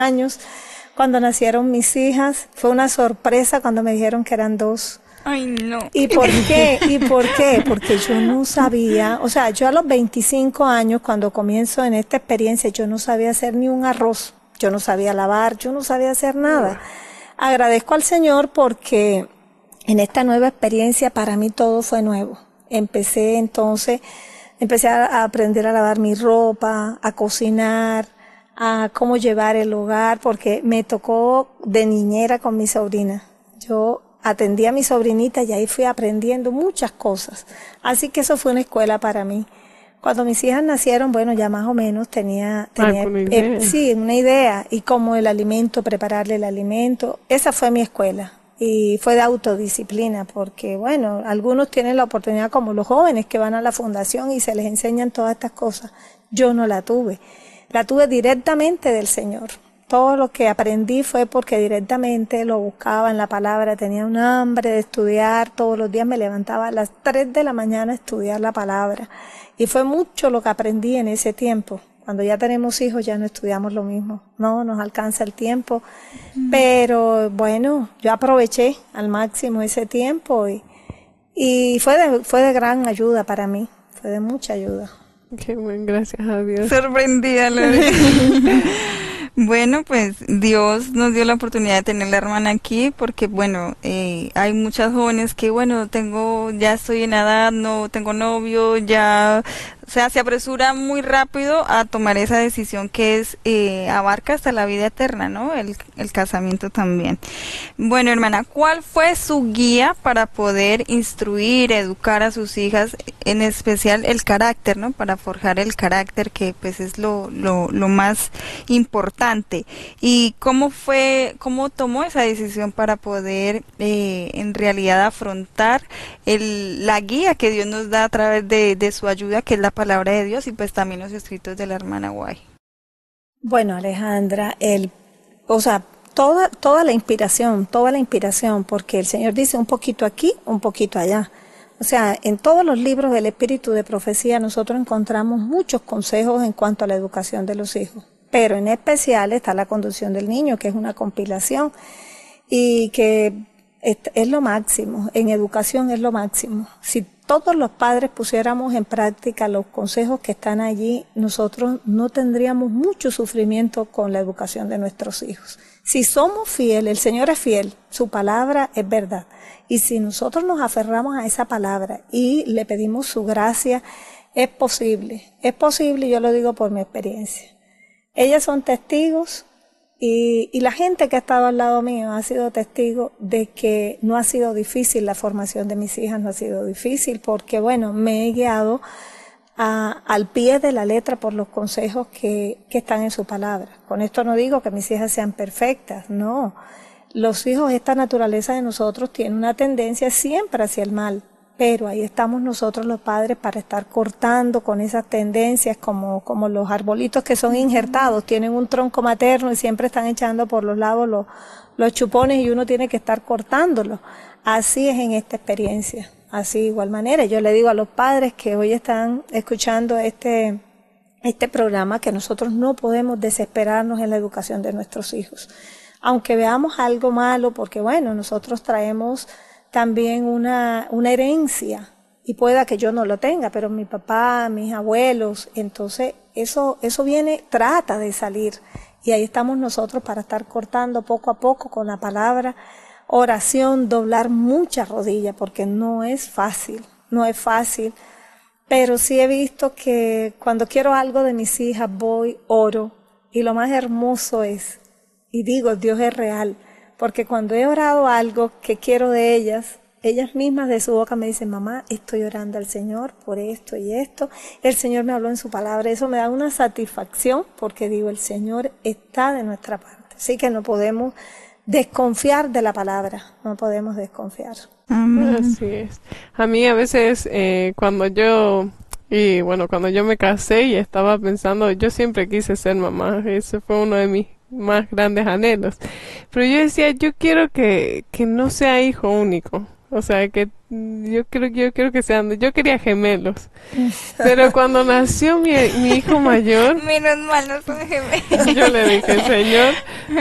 años, cuando nacieron mis hijas, fue una sorpresa cuando me dijeron que eran dos. Ay, no. ¿Y por qué? ¿Y por qué? Porque yo no sabía, o sea, yo a los 25 años, cuando comienzo en esta experiencia, yo no sabía hacer ni un arroz, yo no sabía lavar, yo no sabía hacer nada. Agradezco al Señor porque en esta nueva experiencia para mí todo fue nuevo. Empecé a aprender a lavar mi ropa, a cocinar, a cómo llevar el hogar, porque me tocó de niñera con mi sobrina. Yo atendí a mi sobrinita y ahí fui aprendiendo muchas cosas. Así que eso fue una escuela para mí. Cuando mis hijas nacieron, bueno, ya más o menos tenía sí, una idea. Y cómo el alimento, prepararle el alimento. Esa fue mi escuela. Y fue de autodisciplina, porque bueno, algunos tienen la oportunidad como los jóvenes que van a la fundación y se les enseñan todas estas cosas. Yo no la tuve. La tuve directamente del Señor. Todo lo que aprendí fue porque directamente lo buscaba en la palabra, tenía un hambre de estudiar, todos los días me levantaba a las 3 de la mañana a estudiar la palabra. Y fue mucho lo que aprendí en ese tiempo. Cuando ya tenemos hijos ya no estudiamos lo mismo, no nos alcanza el tiempo. Pero bueno, yo aproveché al máximo ese tiempo y fue de gran ayuda para mí, fue de mucha ayuda. Qué bueno, gracias a Dios. Sorprendida, Lore. Bueno, pues Dios nos dio la oportunidad de tener la hermana aquí porque, bueno, hay muchas jóvenes que, bueno, ya estoy en edad, no tengo novio, ya, o sea, se apresura muy rápido a tomar esa decisión que abarca hasta la vida eterna, ¿no? El casamiento también. Bueno, hermana, ¿cuál fue su guía para poder instruir, educar a sus hijas, en especial el carácter, ¿no? Para forjar el carácter, que pues es lo más importante. ¿Y cómo tomó esa decisión para poder en realidad afrontar la guía que Dios nos da a través de su ayuda, que es la palabra de Dios, y pues también los escritos de la hermana Guay? Bueno, Alejandra, toda la inspiración, porque el Señor dice un poquito aquí, un poquito allá. O sea, en todos los libros del Espíritu de Profecía nosotros encontramos muchos consejos en cuanto a la educación de los hijos. Pero en especial está la conducción del niño, que es una compilación y que es lo máximo, en educación es lo máximo. Si todos los padres pusiéramos en práctica los consejos que están allí, nosotros no tendríamos mucho sufrimiento con la educación de nuestros hijos. Si somos fieles, el Señor es fiel, su palabra es verdad. Y si nosotros nos aferramos a esa palabra y le pedimos su gracia, es posible, y yo lo digo por mi experiencia. Ellas son testigos y la gente que ha estado al lado mío ha sido testigo de que no ha sido difícil la formación de mis hijas, no ha sido difícil porque, bueno, me he guiado al pie de la letra por los consejos que están en su palabra. Con esto no digo que mis hijas sean perfectas, no. Los hijos, esta naturaleza de nosotros tiene una tendencia siempre hacia el mal. Pero ahí estamos nosotros los padres para estar cortando con esas tendencias como los arbolitos que son injertados, tienen un tronco materno y siempre están echando por los lados los chupones y uno tiene que estar cortándolos. Así es en esta experiencia, así de igual manera. Yo le digo a los padres que hoy están escuchando este programa que nosotros no podemos desesperarnos en la educación de nuestros hijos. Aunque veamos algo malo, porque bueno, nosotros traemos también una herencia y pueda que yo no lo tenga, pero mi papá, mis abuelos, entonces eso trata de salir y ahí estamos nosotros para estar cortando poco a poco con la palabra, oración, doblar muchas rodillas porque no es fácil, pero sí he visto que cuando quiero algo de mis hijas voy, oro y lo más hermoso es, y digo, Dios es real. Porque cuando he orado algo que quiero de ellas mismas de su boca me dicen, mamá, estoy orando al Señor por esto y esto. El Señor me habló en su palabra. Eso me da una satisfacción porque digo, el Señor está de nuestra parte. Así que no podemos desconfiar de la palabra. No podemos desconfiar. Así es. A mí a veces cuando yo me casé y estaba pensando, yo siempre quise ser mamá. Ese fue uno de mis más grandes anhelos, pero yo decía, yo quiero que no sea hijo único, o sea, que yo quiero que sean, yo quería gemelos. Pero cuando nació mi hijo mayor, Menos mal no son gemelos. yo le dije, Señor,